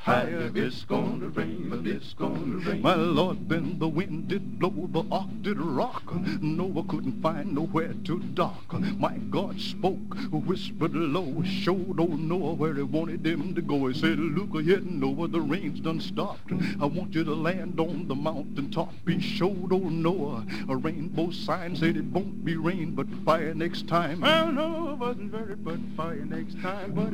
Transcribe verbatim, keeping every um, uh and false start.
fire, it's gonna rain, it's gonna rain. My Lord, then the wind did blow, the ark did rock. Noah couldn't find nowhere to dock. My God spoke, whispered low, showed old Noah where he wanted him to go. He said, look ahead, Noah, the rain's done stopped. I want you to land on the mountain top. He showed old Noah a rainbow sign, said it won't be rain but fire next time. Well, no, it wasn't very but fire next time, but